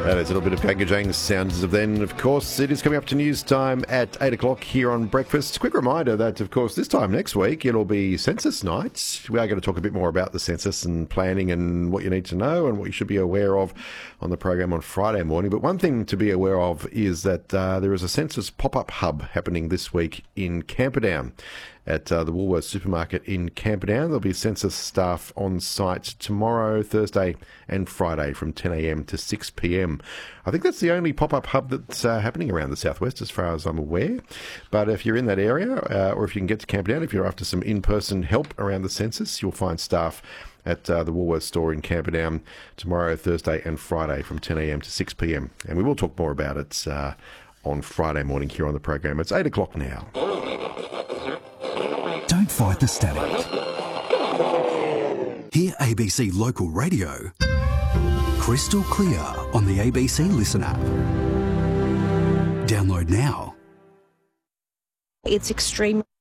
That is a little bit of Gangajang sounds of then. Of course, it is coming up to news time at 8 o'clock here on Breakfast. Quick reminder that, of course, this time next week, it'll be census night. We are going to talk a bit more about the census and planning and what you need to know and what you should be aware of on the program on Friday morning. But one thing to be aware of is that there is a census pop-up hub happening this week in Camperdown. At the Woolworths supermarket in Camperdown. There'll be census staff on site tomorrow, Thursday and Friday from 10 a.m. to 6 p.m. I think that's the only pop-up hub that's happening around the southwest as far as I'm aware. But if you're in that area or if you can get to Camperdown, if you're after some in-person help around the census, you'll find staff at the Woolworths store in Camperdown tomorrow, Thursday and Friday from 10 a.m. to 6 p.m. And we will talk more about it on Friday morning here on the program. It's 8 o'clock now. Don't fight the static. Hear ABC Local Radio crystal clear on the ABC Listen app. Download now. It's extreme.